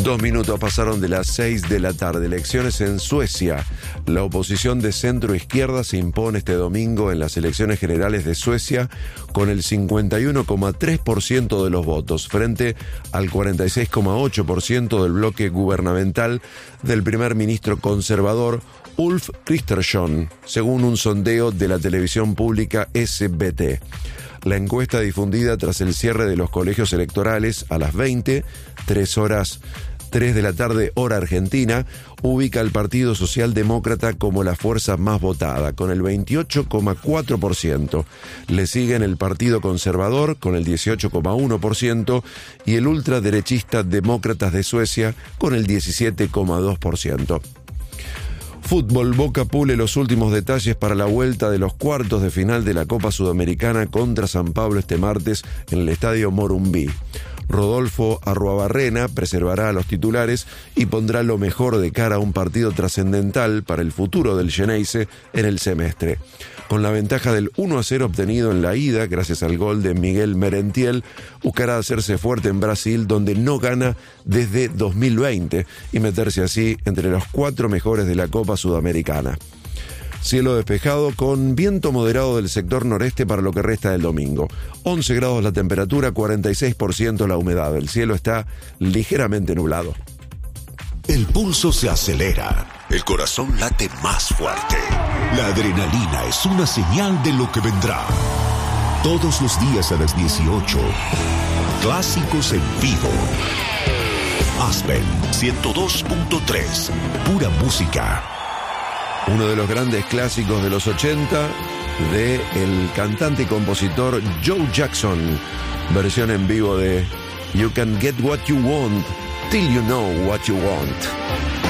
2 minutos pasaron de las 6 de la tarde. Elecciones en Suecia. La oposición de centro-izquierda se impone este domingo en las elecciones generales de Suecia con el 51,3% de los votos, frente al 46,8% del bloque gubernamental del primer ministro conservador Ulf Kristersson, según un sondeo de la televisión pública SVT. La encuesta difundida tras el cierre de los colegios electorales a las 20, 3 de la tarde, hora argentina, ubica al Partido Socialdemócrata como la fuerza más votada, con el 28,4%. Le siguen el Partido Conservador, con el 18,1%, y el ultraderechista Demócratas de Suecia, con el 17,2%. Fútbol, Boca pule los últimos detalles para la vuelta de los cuartos de final de la Copa Sudamericana contra San Pablo este martes en el Estadio Morumbi. Rodolfo Arruabarrena preservará a los titulares y pondrá lo mejor de cara a un partido trascendental para el futuro del Xeneize en el semestre. Con la ventaja del 1-0 obtenido en la ida, gracias al gol de Miguel Merentiel, buscará hacerse fuerte en Brasil, donde no gana desde 2020, y meterse así entre los 4 mejores de la Copa Sudamericana. Cielo despejado con viento moderado del sector noreste para lo que resta del domingo. 11 grados la temperatura, 46% la humedad. El cielo está ligeramente nublado. El pulso se acelera, el corazón late más fuerte. La adrenalina es una señal de lo que vendrá. Todos los días a las 18, clásicos en vivo. Aspen 102.3, pura música. Uno de los grandes clásicos de los 80 de el cantante y compositor Joe Jackson, versión en vivo de You Can Get What You Want Till You Know What You Want.